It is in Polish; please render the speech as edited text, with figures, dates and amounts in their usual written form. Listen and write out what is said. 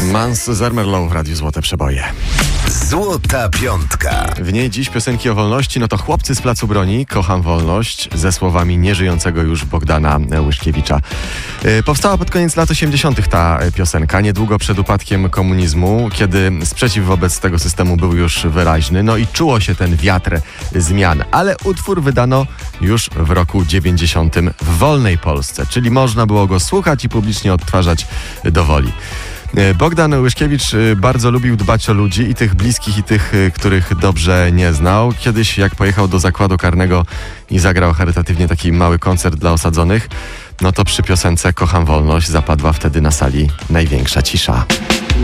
Mans Zermerlow w Radiu Złote Przeboje. Złota Piątka. W niej dziś piosenki o wolności, no to Chłopcy z Placu Broni, Kocham wolność, ze słowami nieżyjącego już Bogdana Łyszkiewicza. Powstała pod koniec lat 80. ta piosenka, niedługo przed upadkiem komunizmu, kiedy sprzeciw wobec tego systemu był już wyraźny, no i czuło się ten wiatr zmian, ale utwór wydano już w roku 90 w wolnej Polsce, czyli można było go słuchać i publicznie odtwarzać do woli. Bogdan Łyszkiewicz bardzo lubił dbać o ludzi, i tych bliskich, i tych, których dobrze nie znał. Kiedyś, jak pojechał do zakładu karnego i zagrał charytatywnie taki mały koncert dla osadzonych, no to przy piosence Kocham wolność zapadła wtedy na sali największa cisza.